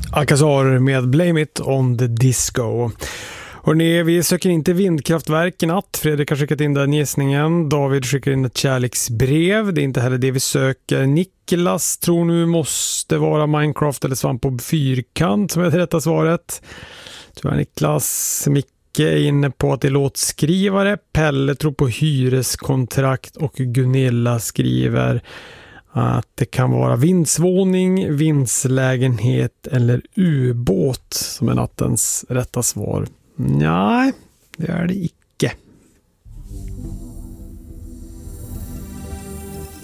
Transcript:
Alcazar med Blame It on the Disco. Hörrni, vi söker inte vindkraftverk i natt. Fredrik har skickat in den gissningen. David skickar in ett kärleksbrev. Det är inte heller det vi söker. Niklas tror nu måste vara Minecraft eller svamp på fyrkant som är det rätta svaret. Tror jag Niklas. Micke är inne på att det är låtskrivare. Pelle tror på hyreskontrakt och Gunilla skriver att det kan vara vindsvåning, vindslägenhet eller ubåt som är nattens rätta svar. Nej, det är det icke.